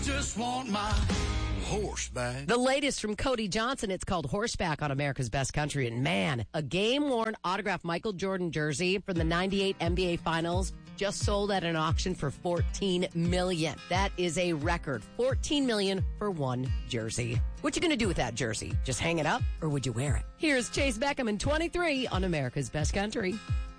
Just want my horseback. The latest from Cody Johnson, it's called Horseback on America's Best Country. And man, a game-worn autographed Michael Jordan jersey from the 98 NBA Finals just sold at an auction for $14 million. That is a record. $14 million for one jersey. What you going to do with that jersey? Just hang it up, or would you wear it? Here's Chase Beckham in 23 on America's Best Country.